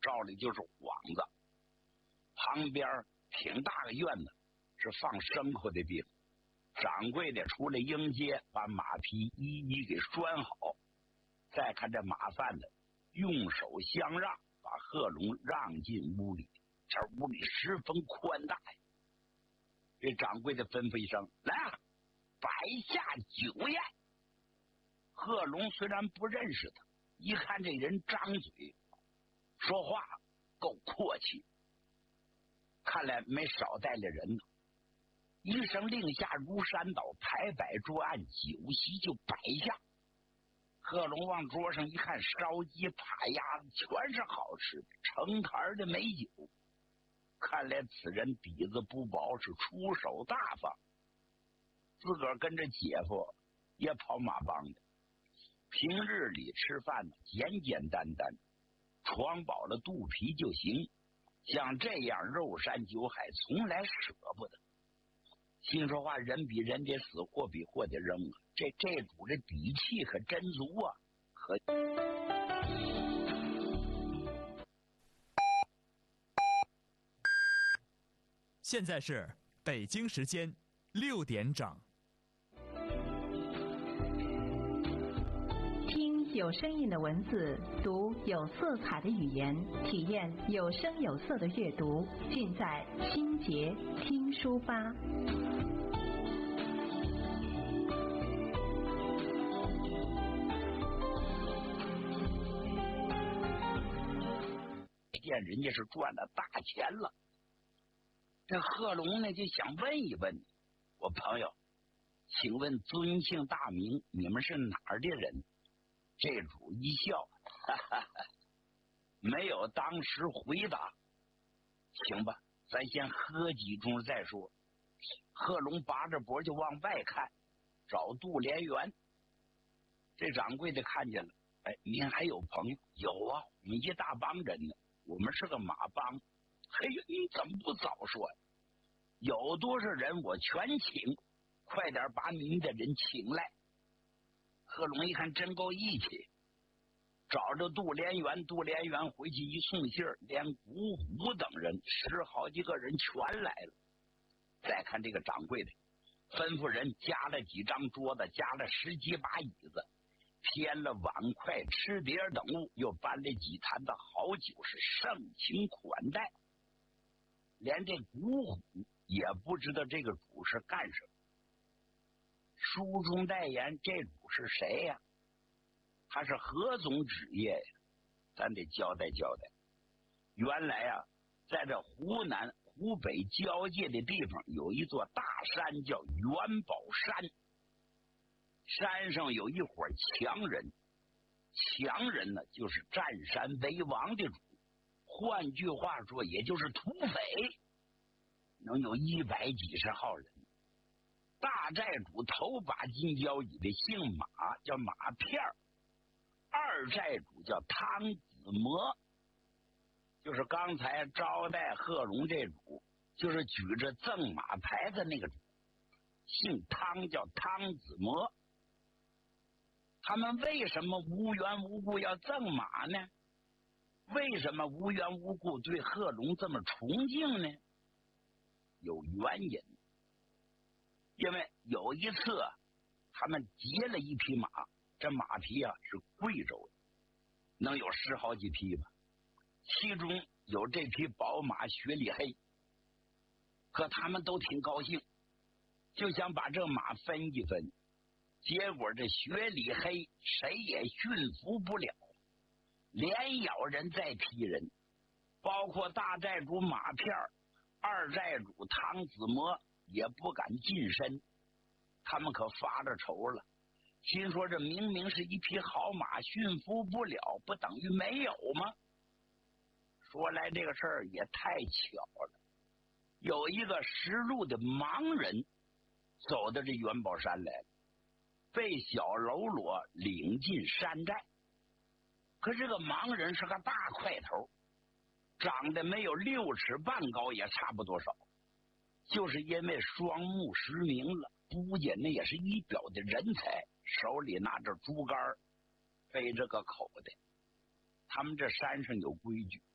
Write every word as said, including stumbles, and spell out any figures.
照的就是幌子，旁边挺大个院子，是放牲口的地方。掌柜的出来迎接，把马匹一一给拴好。再看这马贩子用手相让，把贺龙让进屋里。这屋里十分宽大呀。这掌柜的吩咐一声：“来啊，摆下酒宴。”贺龙虽然不认识他，一看这人张嘴说话够阔气，看来没少带来人呢。一声令下，如山倒，排摆桌案，酒席就摆下。贺龙往桌上一看，烧鸡、扒鸭子全是好吃的，成坛的美酒。看来此人底子不薄，是出手大方。自个儿跟着姐夫也跑马帮的，平日里吃饭简简单单，床饱了肚皮就行。像这样肉山酒海，从来舍不得。心说话，人比人得死，货比货得扔啊！这这主这底气可真足啊！可现在是北京时间六点整。 听有声音的文字，读有色彩的语言，体验有声有色的阅读，尽在新杰听书吧。 见人家是赚了大钱了，这贺龙呢就想问一问你，我朋友，请问尊姓大名，你们是哪儿的人？这主一笑，哈哈哈，没有当时回答。行吧，咱先喝几盅再说。贺龙拔着脖就往外看，找杜连元。这掌柜的看见了，哎，您还有朋友？有啊，我们一大帮人呢，我们是个马帮。嘿呦，你怎么不早说呀？有多少人我全请，快点把您的人请来。贺龙一看真够义气，找着杜连元，杜连元回去一送信儿，连古虎等人十好几个人全来了。再看这个掌柜的，吩咐人加了几张桌子，加了十几把椅子，添了碗筷、吃碟等物，又搬了几坛的好酒，是盛情款待。连这古虎也不知道这个主是干什么。书中代言，这主是谁呀？他是何种职业呀？咱得交代交代。原来啊，在这湖南湖北交界的地方有一座大山叫元宝山，山上有一伙强人，强人呢就是占山为王的主，换句话说也就是土匪，能有一百几十号人。大寨主头把金交椅的姓马，叫马片儿；二寨主叫汤子模，就是刚才招待贺龙这主，就是举着赠马牌子那个主，姓汤，叫汤子模。他们为什么无缘无故要赠马呢？为什么无缘无故对贺龙这么崇敬呢？有原因。因为有一次他们劫了一匹马，这马匹啊是贵州的，能有十好几匹吧，其中有这匹宝马雪里黑。可他们都挺高兴，就想把这马分一分，结果这雪里黑谁也驯服不了，连咬人再踢人，包括大寨主马片，二寨主汤子模也不敢近身。他们可发着愁了，心说这明明是一匹好马，驯服不了，不等于没有吗？说来这个事儿也太巧了，有一个识路的盲人走到这元宝山来了，被小喽啰领进山寨。可这个盲人是个大块头，长得没有六尺半高，也差不多少，就是因为双目失明了，估计那也是一表的人才，手里拿着竹竿，背着个口袋。他们这山上有规矩，